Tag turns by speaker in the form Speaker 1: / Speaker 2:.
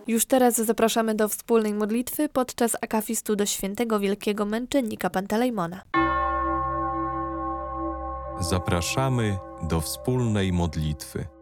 Speaker 1: Już teraz zapraszamy do wspólnej modlitwy podczas akafistu do świętego wielkiego męczennika Pantelejmona.
Speaker 2: Zapraszamy do wspólnej modlitwy.